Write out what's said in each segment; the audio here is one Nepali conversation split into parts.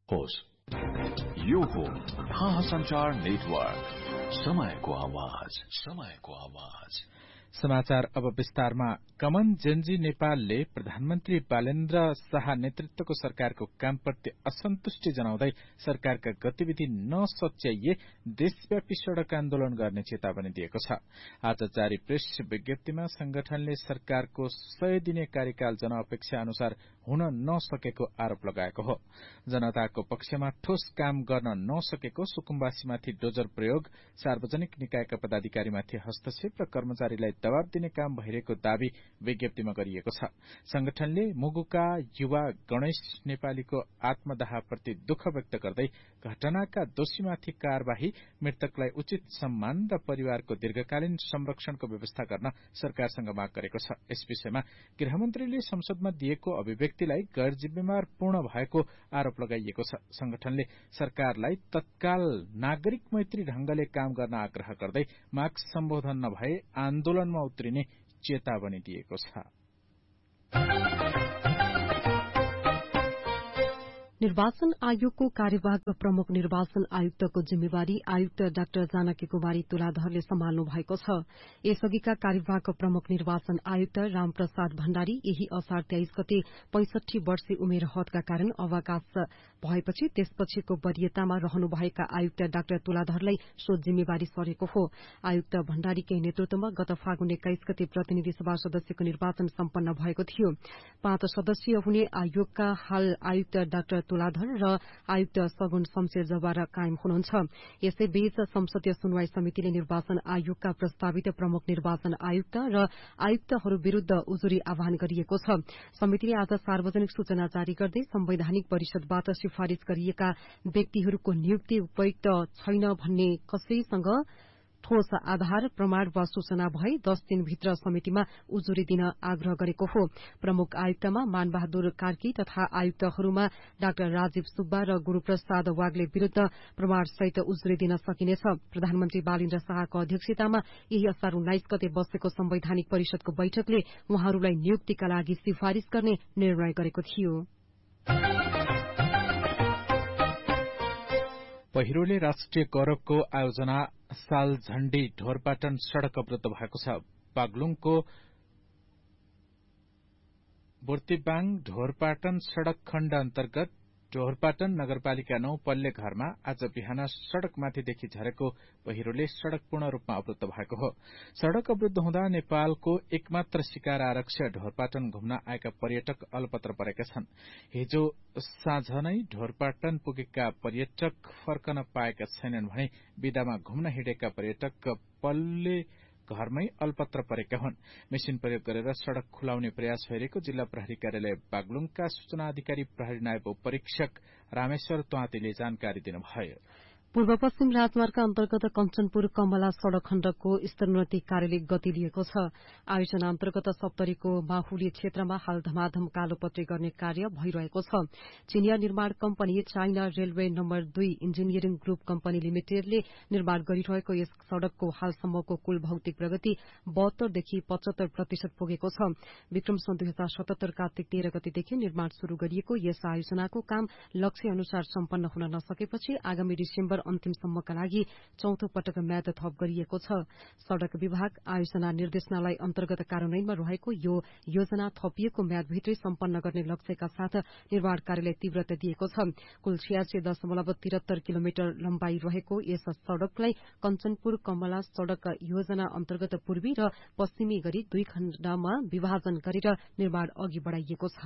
होस्। यो हो महासञ्चार नेटवर्क, समयको आवाज। समाचार अब विस्तारमा। कमन जेनजी नेपालले प्रधानमन्त्री बालेन्द्र शाह नेतृत्वको सरकारको कामप्रति असन्तुष्टि जनाउँदै सरकारका गतिविधि नसच्याइए देशव्यापी सड़क आन्दोलन गर्ने चेतावनी दिएको छ। आज जारी प्रेस विज्ञप्तिमा संगठनले सरकारको 100 दिने कार्यकाल जनअपेक्षा अनुसार हुन नसकेको आरोप लगाएको हो। जनताको पक्षमा ठोस काम गर्न नसकेको, सुकुम्बासीमाथि डोजर प्रयोग, सार्वजनिक निकायका पदाधिकारीमाथि हस्तक्षेप र कर्मचारीलाई दबाव दिने काम भइरहेको दावी विज्ञप्तिमा गरिएको छ। संगठनले मुगुका युवा गणेश नेपालीको आत्मदाहप्रति दुःख व्यक्त गर्दै घटनाका दोषीमाथि कार्यवाही, मृतकलाई उचित सम्मान र परिवारको दीर्घकालीन संरक्षणको व्यवस्था गर्न सरकारसँग माग गरेको छ। यस विषयमा गृहमन्त्रीले संसदमा दिएको अभिव्यक्तिलाई गैर जिम्मेवारपूर्ण भएको आरोप लगाइएको छ। संगठनले सरकारलाई तत्काल नागरिक मैत्री ढंगले काम गर्न आग्रह गर्दै माग सम्बोधन नभए आन्दोलनमा उत्रिने चेतावनी दिएको छ। निर्वाचन आयोगको कार्यवाहक प्रमुख निर्वाचन आयुक्तको जिम्मेवारी आयुक्त डाक्टर जानकी कुमारी तुलाधरले सम्हाल्नु भएको छ। यसअघिका कार्यवाहक प्रमुख निर्वाचन आयुक्त रामप्रसाद भण्डारी यही असार 23 गते 65 वर्षीय उमेर हदका कारण अवकाश भएपछि त्यसपछिको वरीयतामा रहनुभएका आयुक्त डाक्टर तुलाधरलाई सो जिम्मेवारी सरेको हो। आयुक्त भण्डारीकै नेतृत्वमा गत फागुन 21 गते प्रतिनिधि सभा सदस्यको निर्वाचन सम्पन्न भएको थियो। 5 सदस्यीय हुने आयोगका हाल आयुक्त डाक्टर तुलाधर र आयुक्त सगुन शमशेर जवारा कायम हुनुहुन्छ। यसैबीच संसदीय सुनवाई समितिले निर्वाचन आयोगका प्रस्तावित प्रमुख निर्वाचन आयुक्त र आयुक्तहरू विरूद्ध उजुरी आह्वान गरिएको छ। समितिले आज सार्वजनिक सूचना जारी गर्दै संवैधानिक परिषदबाट सिफारिश गरिएका व्यक्तिहरूको नियुक्ति उपयुक्त छैन भन्ने कसैसँग ठोस आधार, प्रमाण वा सूचना भए 10 दिनभित्र समितिमा उजुरी दिन आग्रह गरेको हो। प्रमुख आयुक्तमा मानबहादुर कार्की तथा आयुक्तहरूमा डाक्टर राजीव सुब्बा र गुरूप्रसाद वाग्ले विरूद्ध प्रमाणसहित उजुरी दिन सकिनेछ। प्रधानमन्त्री बालेन्द्र शाहको अध्यक्षतामा यही असार 19 गते बसेको संवैधानिक परिषदको बैठकले उहाँहरूलाई नियुक्तिका लागि सिफारिश गर्ने निर्णय गरेको थियो। पहिरोले राष्ट्रिय गौरवको आयोजना साल झण्डी ढोरपाटन सड़क अवरुद्ध भएको छ। बागलुङको बुर्तिबाङ ढोरपाटन सड़क खण्ड अन्तर्गत ढोरपाटन नगरपालिका 9 पल्ले घरमा आज बिहान सड़कमाथिदेखि झरेको पहिरोले सड़क पूर्ण रूपमा अवरुद्ध भएको हो। सड़क अवरुद्ध हुँदा नेपालको एकमात्र शिकार आरक्ष्य ढोरपाटन घुम्न आएका पर्यटक अलपत्र परेका छन्। हिजो साँझ नै ढोरपाटन पुगेका पर्यटक फर्कन पाएका छैनन् भने विदामा घुम्न हिँडेका पर्यटक पल्ले घरमै अलपत्र परेका हुन्। मेसिन प्रयोग गरेर सड़क खुलाउने प्रयास भइरहेको जिल्ला प्रहरी कार्यालय बागलुङका सूचना अधिकारी प्रहरी नायब उपरीक्षक रामेश्वर त्वातीले जानकारी दिनुभयो। पूर्व पश्चिम राजमार्ग अन्तर्गत कञ्चनपुर कमला सड़क खण्डको स्तरोन्नति कार्यले गति लिएको छ। आयोजना अन्तर्गत सप्तरीको माहुली क्षेत्रमा हाल धमाधम कालोपत्री गर्ने कार्य भइरहेको छ। चिनिया निर्माण company China railway number 2 engineering group company लिमिटेडले निर्माण गरिरहेको यस सड़कको हालसम्मको कुल भौतिक प्रगति 72 देखि 75% पुगेको छ। विक्रम सन् 2077 कार्तिक 13 गतेदेखि निर्माण शुरू गरिएको यस आयोजनाको काम लक्ष्य अनुसार सम्पन्न हुन नसकेपछि आगामी डिसेम्बर अन्तिमसम्मका लागि चौथो पटक म्याद थप गरिएको छ। सड़क विभाग आयोजना निर्देशनालय अन्तर्गत कार्यान्वयनमा रहेको यो योजना थपिएको म्यादभित्रै सम्पन्न गर्ने लक्ष्यका साथ निर्माण कार्यलाई तीव्रता दिएको छ। कुल 86.73 किलोमिटर लम्बाई रहेको यस सड़कलाई कञ्चनपुर कमला सड़क योजना अन्तर्गत पूर्वी र पश्चिमी गरी 2 खण्डमा विभाजन गरेर निर्माण अघि बढ़ाइएको छ।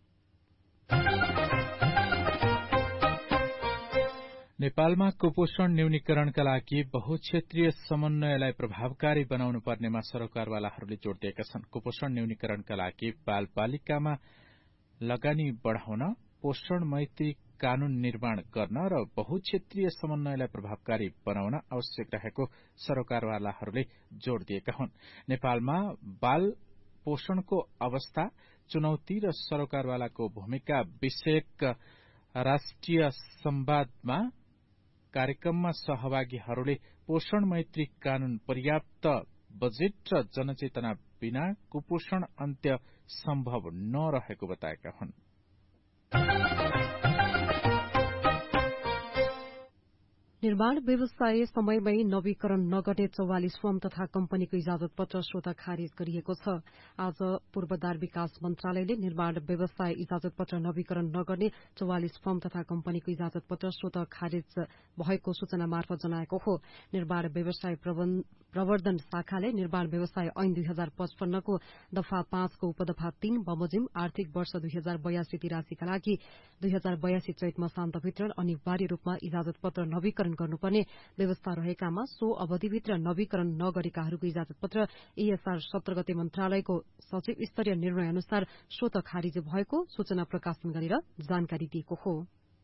नेपालमा कुपोषण न्यूनीकरणका लागि बहुक्षेत्रीय समन्वयलाई प्रभावकारी बनाउनु पर्नेमा सरकारवालाहरूले जोड़ दिएका छन्। कुपोषण न्यूनीकरणका लागि बालबालिकामा लगानी बढ़ाउन, पोषण मैत्री कानून निर्माण गर्न र बहुक्षेत्रीय समन्वयलाई प्रभावकारी बनाउन आवश्यक रहेको सरकारवालाहरूले जोड़ दिएका हुन्। नेपालमा बाल पोषणको अवस्था, चुनौती र सरकारवालाको भूमिका विषयक राष्ट्रिय संवादमा कार्यक्रममा सहभागीहरूले पोषण मैत्री कानून, पर्याप्त बजेट र जनचेतना बिना कुपोषण अन्त्य सम्भव नरहेको बताएका हुन्। निर्माण व्यवसाय समयमै नवीकरण नगर्ने 44 फर्म तथा कम्पनीको इजाजत पत्र स्वतः खारिज गरिएको छ। आज पूर्वाधार विकास मन्त्रालयले निर्माण व्यवसाय इजाजत पत्र नवीकरण नगर्ने 44 फर्म तथा कम्पनीको इजाजत पत्र स्वतः खारिज भएको सूचना मार्फत जनाएको हो। निर्माण व्यवसाय प्रवर्धन शाखाले निर्माण व्यवसाय ऐन 2055 को दफा 5 को उपदफा 3 बमोजिम आर्थिक वर्ष 2082-83 लागि 2082 चैत मसान्तभित्र अनिवार्य रूपमा इजाजत पत्र नवीकरण गर्नुपर्ने व्यवस्था रहेकामा सो अवधिभित्र नवीकरण नगरेकाहरूको इजाजत पत्र एएसआर 17 गते मन्त्रालयको सचिव स्तरीय निर्णय अनुसार स्वतः खारिज भएको सूचना प्रकाशन गरेर जानकारी दिएको हो।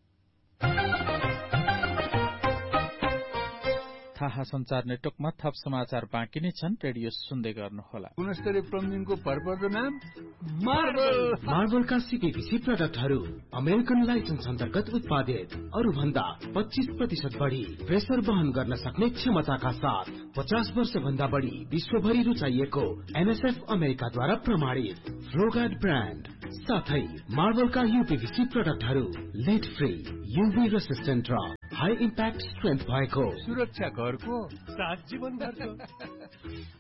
थाहा संचार नेटवर्कमा थप समाचार बाँकी नै छन्। रेडियो सुन्दै गर्नुहोला। गुणस्तरीय प्लम्बिङको भरपर्दो नाम मार्बलका सीपीवीसी प्रोडक्टहरू अमेरिकन लाइसेन्स अन्तर्गत उत्पादित, अरू भन्दा 25% बढ़ी प्रेसर वहन गर्न सक्ने क्षमताका साथ 50 वर्ष भन्दा बढ़ी विश्वभरि रुचाइएको एनएसएफ अमेरिकाद्वारा प्रमाणित फ्लोगार्ड ब्रान्ड साथै मार्बलका यूपीवीसी प्रोडक्टहरू लेड फ्री, यूभी रेसिस्टेन्ट र हाई इम्प्याक्ट स्ट्रेन्थ भएको सुरक्षा घरको साथ जीवन भरको